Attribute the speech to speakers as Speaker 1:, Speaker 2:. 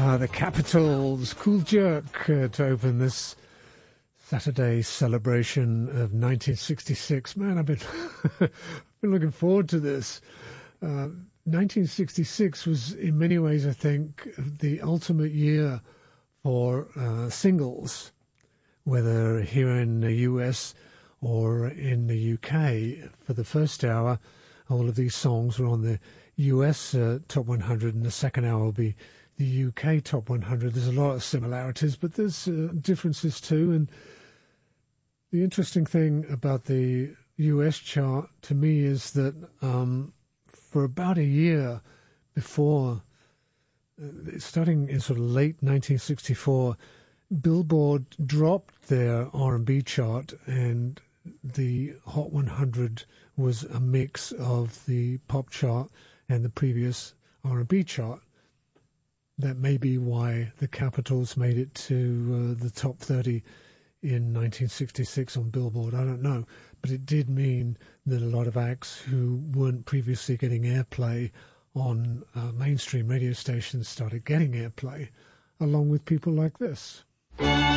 Speaker 1: The Capitals, Cool Jerk, to open this Saturday celebration of 1966. Man, I've been been looking forward to this. 1966 was, in many ways, I think, the ultimate year for singles, whether here in the US or in the UK. For the first hour, all of these songs were on the US Top 100, and the second hour will be the UK Top 100. There's a lot of similarities, but there's differences too. And the interesting thing about the US chart to me is that for about a year before, starting in sort of late 1964, Billboard dropped their R&B chart, and the Hot 100 was a mix of the pop chart and the previous R&B chart. That may be why the Capitals made it to the top 30 in 1966 on Billboard. I don't know. But it did mean that a lot of acts who weren't previously getting airplay on mainstream radio stations started getting airplay, along with people like this.